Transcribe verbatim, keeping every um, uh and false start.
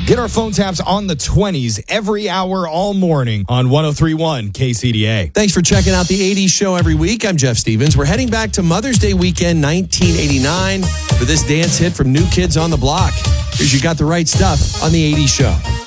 Get our phone taps on the twenties every hour all morning on one oh three point one K C D A. Thanks for checking out the eighties show every week. I'm Jeff Stevens. We're heading back to Mother's Day weekend nineteen eighty-nine for this dance hit from New Kids on the Block. Here's You Got the Right Stuff on the eighties show.